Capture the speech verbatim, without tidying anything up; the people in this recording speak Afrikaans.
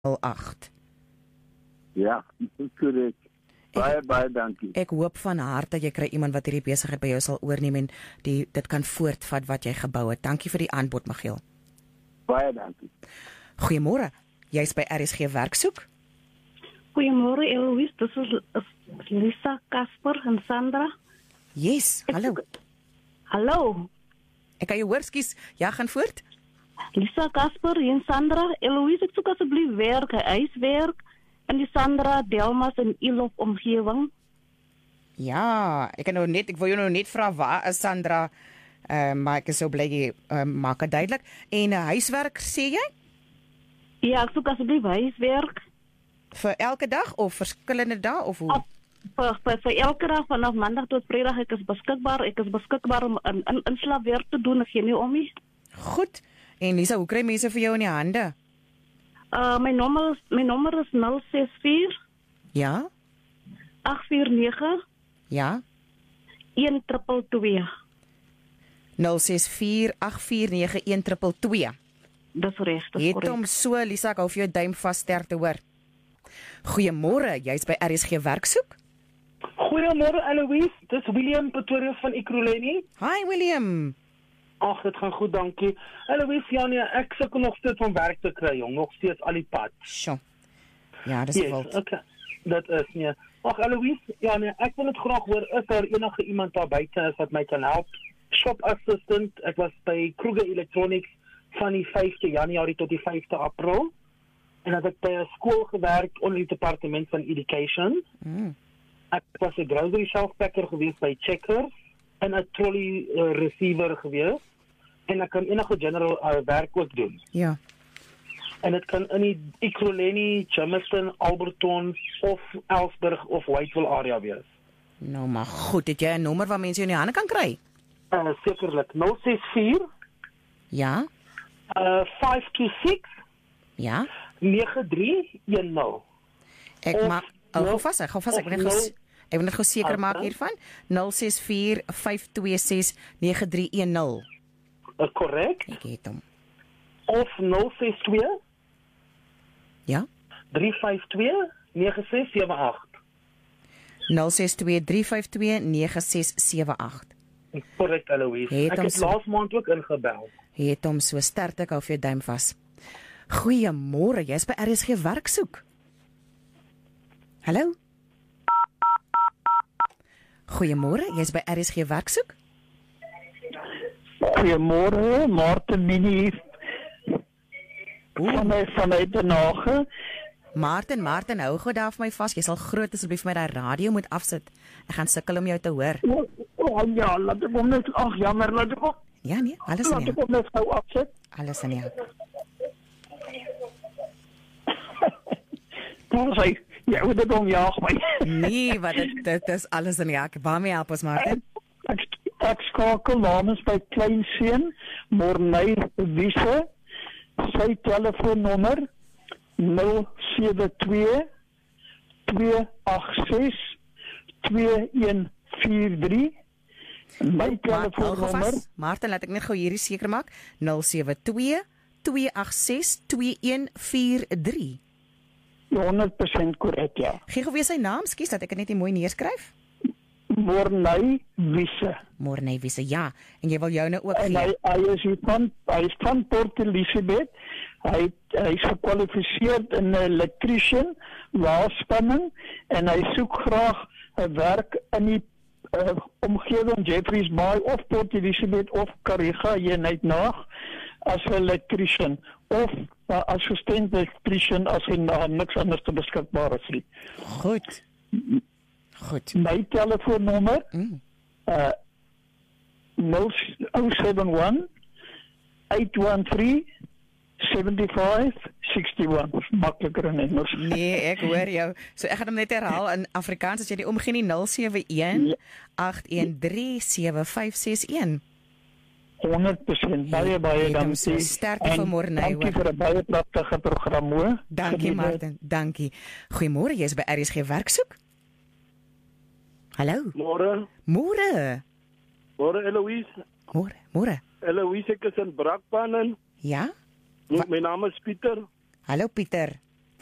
nul agt. Ja, dis korrek. Baie, baie dankie. Ek hoop van harte jy kry iemand wat hierdie besigheid by jou sal oorneem en die, dit kan voortvat wat jy gebou het. Dankie vir die aanbod, Michiel. Baie dankie. Goeiemôre. Jy's by R S G Werksoek? Goeiemôre, Eloise. Dit is Lisa, Casper en Sandra. Yes, hallo. Hallo. Ek kan jou hoor, skus. Ja, gaan voort. Lisa, Casper en Sandra. Eloise, ek soek asseblief werk, huiswerk. En die Sandra, Delmas en Ilop omgewing. Ja, ek kan nou net, ek wil jou nou net vra waar is Sandra, uh, maar ek is so bly jy uh, maak dit duidelik. En uh, huiswerk sê jy? Ja, ek soek asseblief huiswerk. Vir elke dag of verskillende dae of hoe? Vir, vir, vir elke dag vanaf maandag tot vrydag ek is beskikbaar. Ek is beskikbaar om in, in, in slaapwerk te doen, ek gee nie om nie. Goed. En Lisa, hoe kry mense vir jou in die hande? Uh, my nommer my nommer is nul ses vier Ja? agt vier nege Ja? een twee twee. nul ses vier agt vier nege een twee twee. Dis reg, dis Het korrek. hom so, Lisa, ek hou vir jou duim vas, sterkte hoor. Goeiemôre, jy's by R S G Werksoek? Goeiemôre Eloise, dis William Pretorius van Ekurhuleni. Hi William. Ag, dit gaan goed, dankie. Eloise, ja nee, ek sukkel nog steeds om werk te kry, jong, nog steeds al die pad. Sjoe. Ja, dis Yes, wild. okay. Dit is nie. Ag Eloise, ja nee, ek wil dit graag hoor, is daar enige iemand daar buite is wat my kan help? Shop assistant, ek was by Kruger Electronics van die vyfde Januarie tot die vyfde April. En dat ek by 'n skool gewerk onder die departement van education. Mm. Ek was 'n grocery shelf packer gewees by Checkers en 'n trolley uh, receiver gewees. En ek kan enige general uh, werk ook doen. Ja. En dit kan in die Ekurhuleni, Jameson, Alberton of Elsburg of Whiteville area wees. Nou maar goed, het jy 'n nommer waar mense jou in die hande kan kry? Uh, sekerlik nul ses vier Ja? uh, vyf twee seks Ja? nege drie een nul. Ek Of maak oh, nul- gou vas, ek gou vas, ek of wil net gou nul- ek wil net gou seker maak Okay. hiervan. nul ses vier vyf twee ses nege drie een nul. Uh, correct. Ek het hom. Of nul ses twee Ja? drie vyf twee nege ses sewe agt. nul ses twee drie vyf twee nege ses sewe agt. Correct, Eloise. Het Ek hom het so- laas maand ook ingebel. Het hom so sterk, ek hou vir jou duim vas. Goeiemôre, jy's by R S G Werksoek. Hallo? Goeiemôre, jy's by R S G Werksoek? Goeiemôre, Martin Mini vanuit vanuit Den Haag. Martin, Martin, hou gou daar vir my vas. Jy sal groot asseblief my daai radio moet afsit. Ek gaan sukkel om jou te hoor. O oh, ja, laat ek hom net ag jammer, laat ek hom Ja nee, alles laat in ek jou. hom net gou afsit. Alles in jou. Dan sê ja, hoe dit hom jaag my. Nee, wat dit dit is alles in jou. Waarmee help ons Martin? Ek ek skakel namens by kleinseun Morney Wise. Sy telefoonnommer nul sewe twee twee agt ses twee een vier drie. My telefoonnommer Martin, laat ek net gou hierdie seker maak. nul sewe twee twee agt ses twee een vier drie. honderd persent korrek, ja. Gee gou weer sy naam, skus dat ek dit net nie mooi neerskryf. Morney Wise. Morney Wise, ja. En jy wil joune ook En hy, gee. hy is hier van, hy is van Port Elizabeth. Hy, hy is gekwalifiseerd in electrician, laagspanning, en hy soek graag 'n werk in die uh, omgewing Jeffreys Bay of Port Elizabeth of Kariga, jy net naag, as 'n electrician, of uh, assistent electrician as hy na niks anders te beskikbaar is nie. Goed. Goed. My telefoonnommer Mm. uh nul sewe een agt een drie sewe vyf ses een. Makliker in Engels. Nee, ek hoor jou. So ek gaan hom net herhaal in Afrikaans as jy die omgee nie nul sewe een agt een drie sewe vyf ses een. honderd persent baie baie Het hom so dankie. sterkte En vir Morney, dankie hoor. vir 'n baie pragtige program, hoor. Dankie Geniet dit. Martin, dankie. Goeiemôre, jy's by R S G Werksoek. Hallo. Môre, Môre. môre Eloise. Môre, môre. Eloise, ek is in Brakpan en Ja? my naam is Pieter. Hallo Pieter.